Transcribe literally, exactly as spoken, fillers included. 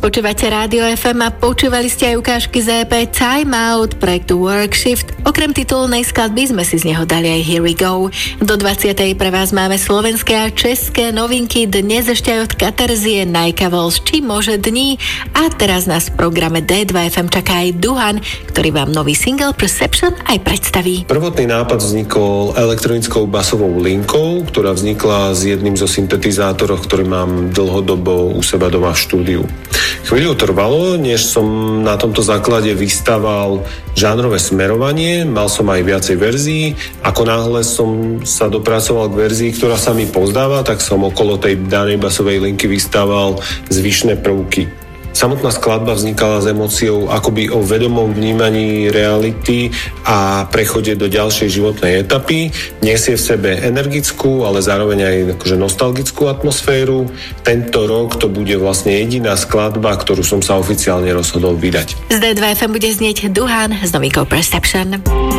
Počúvate Rádio ef em a počúvali ste aj ukážky z é pé Time Out projektu Workshift. Okrem titulnej skladby sme si z neho dali aj Here We Go. Do dvadsiatej pre vás máme slovenské a české novinky, dnes ešte aj od Katarzie, Najka Vols, Či môže dní. A teraz nás v programe dé dva ef em čaká aj Duhan, ktorý vám nový single Perception aj predstaví. Prvotný nápad vznikol elektronickou basovou linkou, ktorá vznikla s jedným zo syntetizátorov, ktorý mám dlhodobo u seba doma v štúdiu. Chvíľu trvalo, než som na tomto základe vystával žánrové smerovanie, mal som aj viacej verzií. Ako náhle som sa dopracoval k verzii, ktorá sa mi pozdáva, tak som okolo tej danej basovej linky vystával zvyšné prvky. Samotná skladba vznikala s emóciou akoby o vedomom vnímaní reality a prechode do ďalšej životnej etapy. Nesie v sebe energickú, ale zároveň aj akože nostalgickú atmosféru. Tento rok to bude vlastne jediná skladba, ktorú som sa oficiálne rozhodol vydať. Z dé dva ef em bude znieť Duhan s novinkou Perception.